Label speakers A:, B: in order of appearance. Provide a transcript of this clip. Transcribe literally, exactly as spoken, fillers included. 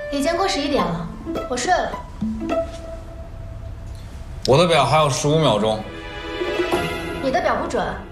A: 已经过十一点了，我睡了。
B: 我的表还有十五秒钟。
A: 你的表不准。